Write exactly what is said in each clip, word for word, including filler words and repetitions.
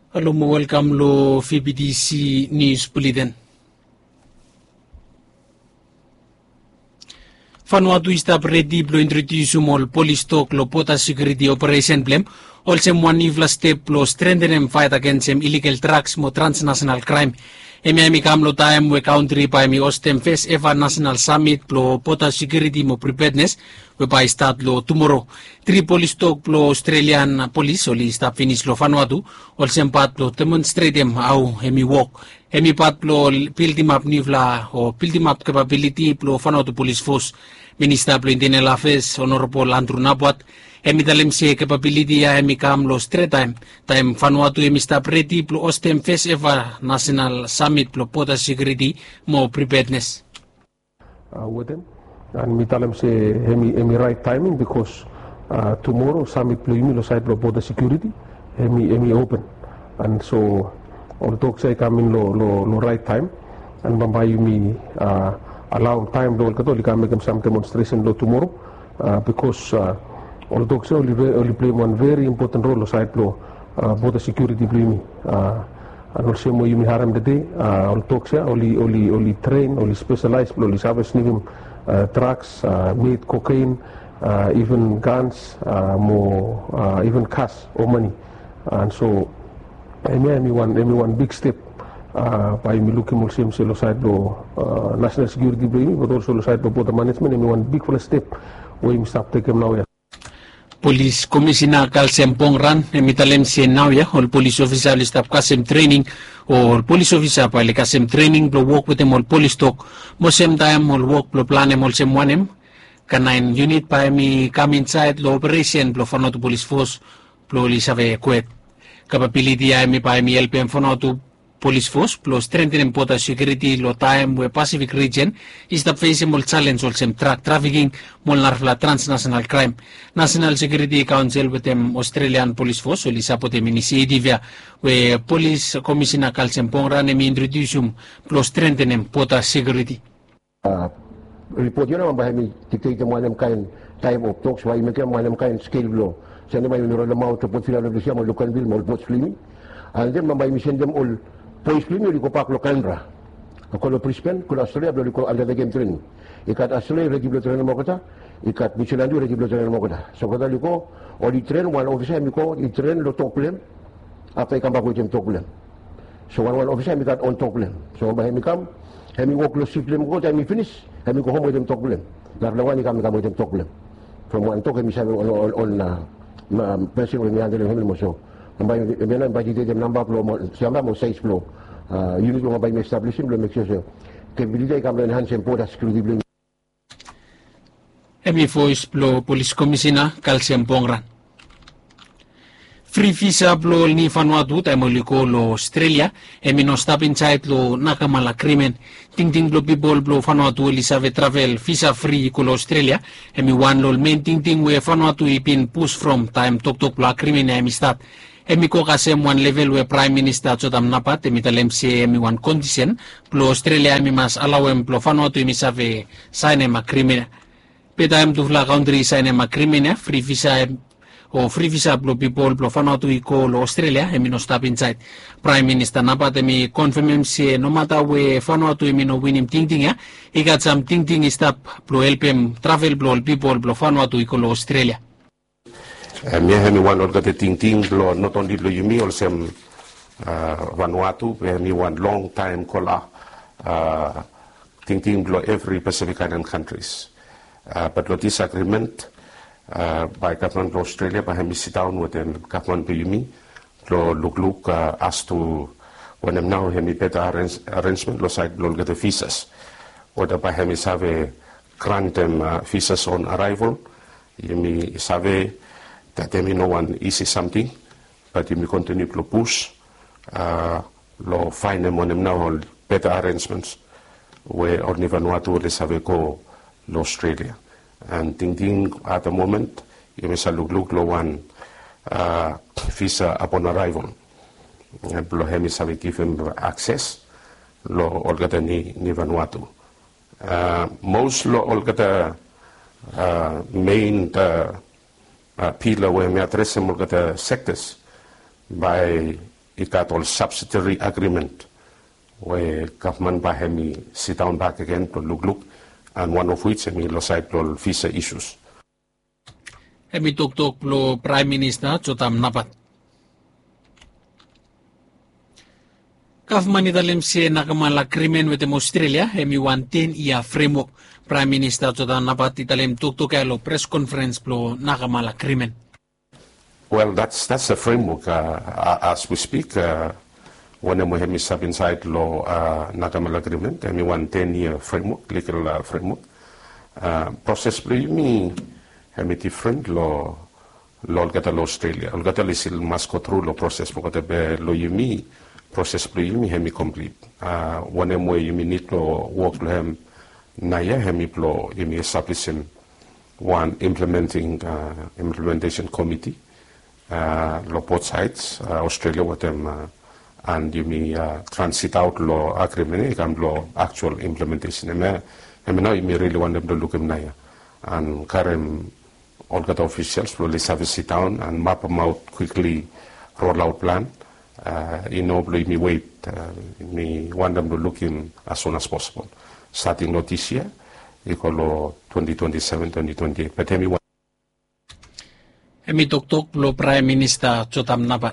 Hello mo welcome lo V B D C News Bulletin. Vanuatu istab ready blo introduce mol police talk lo pota security operation blem. Also one evil step lo strengthen and fight against them illegal drugs mo transnational crime. Emi emi kam lo time we country pa emi ostem face eva national summit lo pota security mo preparedness we pa start lo tomorrow. Three police talk lo Australian police oli start finish lo Vanuatu. Also pat lo demonstrate them how emi walk. Emi pat lo build him up nivla o build him up capability lo Vanuatu police force. Minister plo Internal Affairs Honorable Andrew Nabuat. Emi talem se capability ya emi kam lo straight time time Vanuatu emi stop ready plo ostem face eva national summit plo pota security mo preparedness. Uh, with them and mi talem se emi emi right timing because uh, tomorrow summit plo imi lo side plo pota security emi emi open and so all talk say come in lo lo lo right time and bambai mi uh, allow time lo katoli kam make some demonstration lo tomorrow uh, because uh, all dogs only, only play one very important role aside pro uh, both the security play uh, and also mo yumi haram the day uh, all dogs only only only train only specialized only service nivim uh, drugs uh, meat cocaine uh, even guns uh, more uh, even cash or money and so emi one emi one big step uh, by me looking more same selo side pro uh, national security play but also side pro both the management emi one big first step we must stop taking now. Police Commissioner Kalsem Pongran emitalem si nauya all police officer listap kasem training or police officer pa kasem training blo work with them all police talk mo same time all work blo plan em all same one em kanain unit pa mi come inside lo operation blo Vanuatu police force blo lisave equip capability ya mi pa mi help em Vanuatu police force plus strengthen pota security lo time we Pacific region is the face mol challenge also track trafficking mol narfla transnational crime National Security Council with them Australian police force so support them initiative we police commissioner Kalsem Pongran me introduce um plus strengthen pota security uh, report yun naman ba mi dictate mo alam kain time of talks why me kam alam kain scale law sa naman yung nilalaw to put sila ng siya mo local bill mo post flimmy and then mambay mi send them all Pois primo liko pak lo Canberra. Ako lo Brisbane, ko Australia blo liko under the game training. Ikat Australia regi blo training mo kota, ikat Michelin regi blo training mo kota. So kota liko o di train one officer mi ko di train lo top plan. Apa ikam ba ko jem top plan. So one one officer mi kat on top plan. So ba mi kam, mi work lo shift plan ko time mi finish, mi ko homo jem top plan. Dar lawan ikam kam jem top plan. From one talk mi sabi on on on na person mi handle mo so. Mbay menan ba dite dem namba plo siamba mo six plo uh unit mo bay establishing plo make sure que bilite kam enhance pota security plo emi voice plo police commissioner Kalsem Pongran free visa plo ni Vanuatu ta mo liko lo Australia emi no stop inside lo nakamala crimen ting ting plo people plo Vanuatu li save travel visa free ko lo Australia emi one lo main ting ting we Vanuatu ipin push from time tok tok plo crimen emi start emi ko kasem one level we prime minister chotam napat emi talem se emi one condition plo Australia emi mas allowem plo Vanuatu emi save sign ema crimen peta em tu fla country sign ema crimen free visa o free visa plo people plo Vanuatu iko lo Australia emi no stop inside prime minister napat emi confirm em se no matter we Vanuatu emi no winim ting ting ya ikat sam ting ting stop plo help em travel plo people plo Vanuatu iko lo Australia. Mi hemi one orga te ting ting lo not only lo yumi also sem Vanuatu mi one long time kola uh, ting ting lo every Pacific Island countries uh, but lo this agreement uh, by government of Australia by hemi sit down with the government lo yumi lo look look uh, as to when I'm now hemi better arrange, arrangement lo side lo get the visas or the by hemi save grant them uh, visas on arrival yumi save that they may no one easy something, but you may continue to push, uh, lo find them on them now better arrangements where only Vanuatu will have go to Australia. And thinking at the moment, you may say look look lo one uh, visa upon arrival. And lo hemi have give him access, lo olgata ni ni Vanuatu. Uh, most lo olgata uh, main uh, Uh, pillar where we address some of the sectors by it got all subsidiary agreement where government by hemi sit down back again to look look, and one of which hemi losite all visa issues. Hemi tok tok lo Prime Minister Chotam Napat. Government italem se nakamala agreement with them Australia hemi one ten year framework. Prime Minister Chotam Napat italem tok tok lo press conference lo nakamala agreement. Well, that's that's a framework uh, as we speak. Uh, when we have sub inside law uh, Nagamal agreement, I mean one ten year framework, legal uh, framework. Uh, process play me have different law law gata law Australia. All gata lisil must go through law process for gata be law you me process play me have me complete. Uh, one way you need law work law naya have me law you me establishing one implementing uh, implementation committee. Uh, law both sides, uh, Australia with them, uh, and you may uh, transit out law agreement, and law actual implementation. And I mean, now you may really want them to look at Naya. And current all the officials will have a sit down and map them out quickly, roll out plan. Uh, you know, you may wait, uh, you may want them to look in as soon as possible. Starting not this year, you call law twenty twenty-seven, twenty twenty-eight. But everyone Hemi tok tok lo Prime Minister Chotam Napat.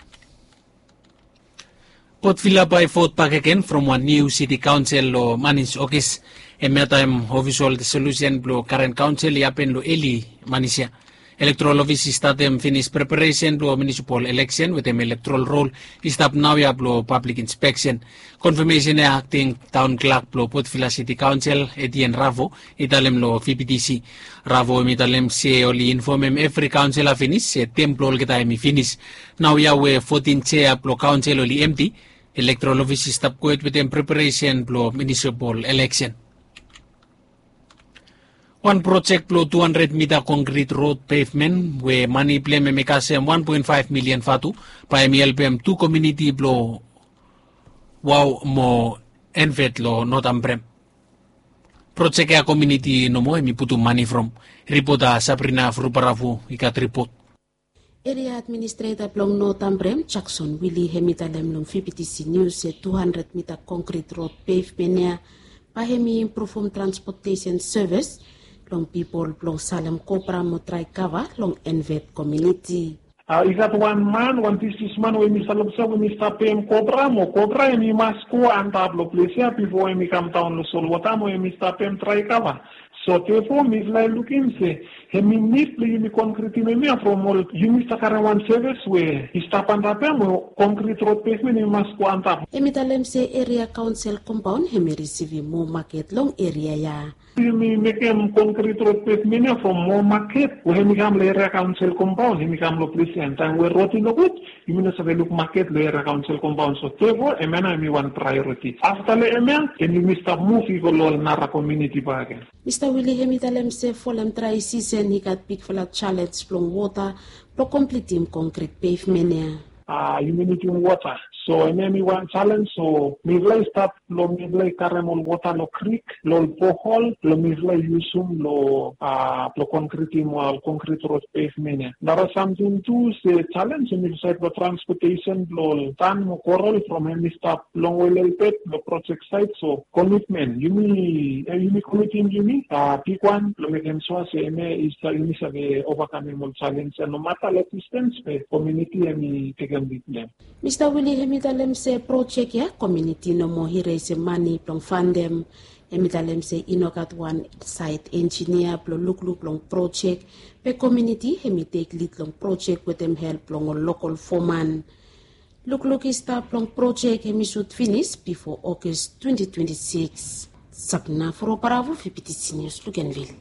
Port Vila by vote back again from one new city council lo manis okis. Hemi time official solution lo current council yapen lo eli manisia. Electoral office statem finish preparation lo municipal election with them electoral roll. Stop now yap lo public inspection. Confirmation acting town clerk lo Port Vila City Council Etienne Ravo italem lo V P T C. Ravo italem se oli informem every council a finish se templo ol kita emi finish. Now ya we fourteen chair lo council oli empty. Electoral office stop quit with them preparation lo municipal election. One project blow two hundred meter concrete road pavement where money play me mekasem one point five million fatu pa M L P M two community blow wow mo envet lo not amprem. Project ya community no mo emi putu money from reporta Sabrina Fruparafu ikat report. Area Administrator Blong No Tambrem, Jackson Willie Hemitalem Lung V P T C News se two hundred meter concrete road pavement pa hemi improve transportation service long people long Salem Copra Motrai Kava long Envet community. Uh, is that one man, one businessman, when Mister Lobsa, when Mister P M Cobra, mo Cobra, and he must go and tablo place before he come down to Solwatamo, and Mister P M try cover. So therefore, Miss Lai looking say, he need play me concrete me from all you Mister Karawan service where he stop and tap him concrete road pavement, he must go and tap. Emitalem say area council compound, he may receive more market long area ya. We make him concrete road pavement from more market, where he come area council compound, he come lo president, and we're rotting the wood, you mean to look market area council compound. So therefore, a man I mean one priority. After the amen, then you Mister Move, you go all Nara community bargain. Mister Willie Hemitalem say for them try season, he got big fella challenge from water, to complete him concrete pavement. Ah, you need to water. So, I mean, one challenge. So, mislay start lo mislay caramel water lo creek lo bohol lo mislay usum lo ah lo concrete mo concrete road pavement. There are something to say challenge in the side of transportation lo tan mo coral from any stop long way pet lo project site. So, commitment. You mean you mean committing you mean ah pick one lo make him so say me is the you say overcoming more challenge and no matter the distance pe community and take them with them. Mister Willie Hemitalem say project ya community no more he raise money from fund them. Hemitalem say inokat one site engineer plo look look long project pe community hemi take lead long project with them help long local foreman. Look look is start long project hemi should finish before August twenty twenty-six. Sabna for Bravo V P T C News Luganville.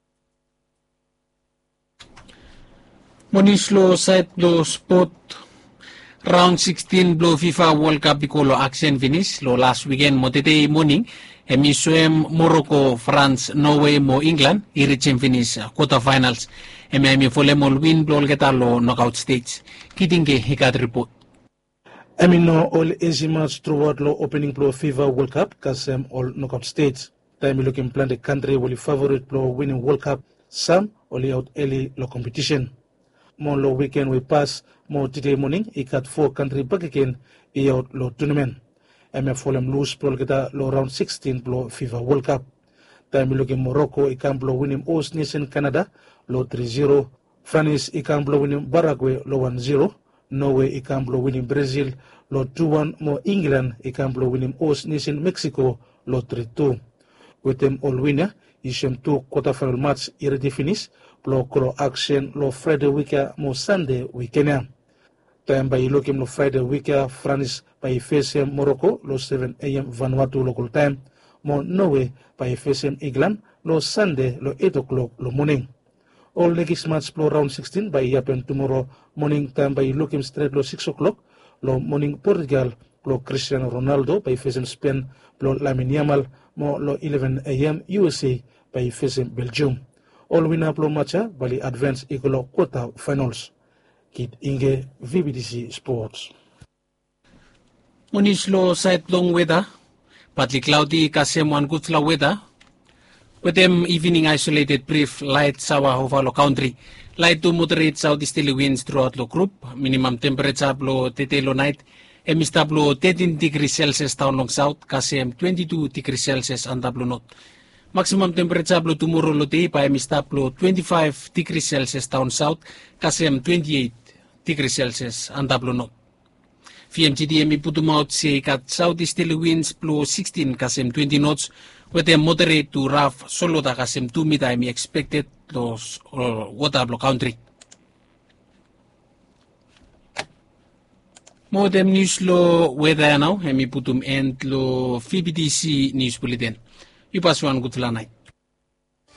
Monislo site lo spot round sixteen blow FIFA World Cup bikolo action finish lo last weekend mo today morning hemi swem Morocco, France, Norway mo England irichim finish quarter finals hemi hemi volley win blow geta lo knockout stage kitinge hikat report. I mean no all easy match throughout lo opening blow FIFA World Cup kasem all knockout stage. Time looking plan the country will favorite blow winning World Cup some only out early lo competition. mo lo weekend we pass mo today morning ikat four country back again iyaw lo tournament. M F folem lose pro kita lo round sixteen pro FIFA World Cup. Time looking Morocco ikan blow winning host nation Canada lo three zero. France ikan blow winning Paraguay lo one zero. Norway ikan blow winning Brazil lo two one. Mo England ikan blow winning host nation Mexico lo three two. With them all winner, isem two quarterfinal match already finish. Lo kro action lo Friday weekend mo Sunday weekend. Time by looking lo Friday weekend France by face Morocco lo seven a m Vanuatu local time. Mo Norway by face England lo Sunday lo eight o'clock lo morning. All next match lo round sixteen by happen tomorrow morning time by looking straight lo six o'clock lo morning Portugal lo Cristiano Ronaldo by face Spain lo Lamine Yamal mo lo eleven a m U S A by face Belgium. All winner lo matcha bali advance ikolo quarter finals. Kit Inge V B D C Sports. Unislo side long weather, partly cloudy, kasem one good slow weather. With them evening isolated brief light shower over lo country. Light to moderate southeasterly winds throughout lo group. Minimum temperature lo tetelo night. Emista lo thirteen degrees Celsius down long south. Kasem twenty-two degrees Celsius and lo north. Maximum temperature lo tomorrow lo day by emista lo twenty-five degrees Celsius down south. Kasem twenty-eight degrees Celsius and lo north. V M G D M putumaut say kat southeasterly winds blow sixteen kasem twenty knots with a moderate to rough solo da kasem two meter I expected los uh, water block country. More them news lo weather now hemi putum end lo V B D C news bulletin. You pass one good night.